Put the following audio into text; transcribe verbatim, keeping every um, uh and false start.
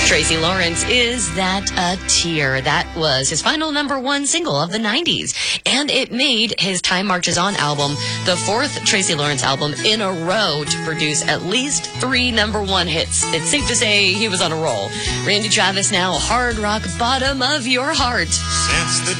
Tracy Lawrence, Is That a Tear? That was his final number one single of the nineties. And it made his Time Marches On album the fourth Tracy Lawrence album in a row to produce at least three number one hits. It's safe to say he was on a roll. Randy Travis now, Hard Rock, Bottom of Your Heart. Since the